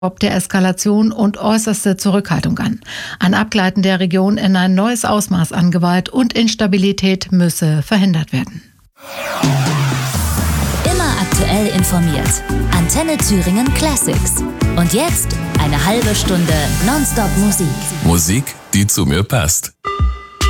der Eskalation und äußerste Zurückhaltung an. Ein Abgleiten der Region in ein neues Ausmaß an Gewalt und Instabilität müsse verhindert werden. Immer aktuell informiert. Antenne Thüringen Classics. Und jetzt eine halbe Stunde Nonstop Musik. Musik, die zu mir passt.